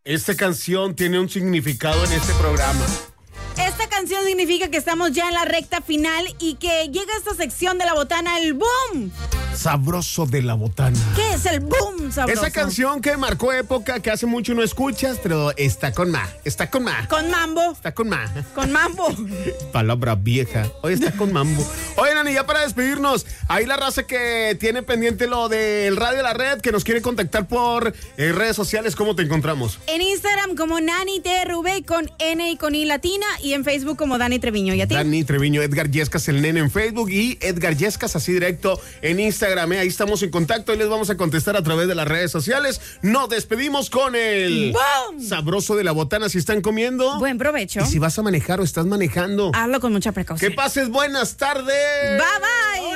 Esta canción tiene un significado en este programa. Esta canción significa que estamos ya en la recta final y que llega esta sección de la botana, el boom. Sabroso de la botana. ¿Qué es el boom sabroso? Esa canción que marcó época, que hace mucho no escuchas, pero está con ma. Con mambo. Está con ma. Con mambo. Palabra vieja. Hoy está con mambo. Oye, Nani, ya para despedirnos, ahí la raza que tiene pendiente lo del Radio La Red, que nos quiere contactar por redes sociales, ¿cómo te encontramos? En Instagram como Nani TRV con N y con I latina, y en Facebook como Dani Treviño. ¿Y a ti? Dani Treviño, Edgar Yescas, el nene en Facebook, y Edgar Yescas así directo en Instagram. Ahí estamos en contacto y les vamos a contestar a través de las redes sociales. Nos despedimos con el ¡Bum! Sabroso de la botana. Si están comiendo, Buen provecho. y si vas a manejar o estás manejando, Hazlo con mucha precaución. que pases buenas tardes. Bye bye.